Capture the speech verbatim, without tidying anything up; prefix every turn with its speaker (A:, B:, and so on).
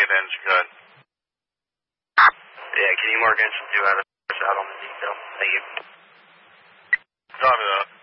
A: advantage, good.
B: Yeah, can you mark engine two out of out on the detail? Thank you.
A: Copy that.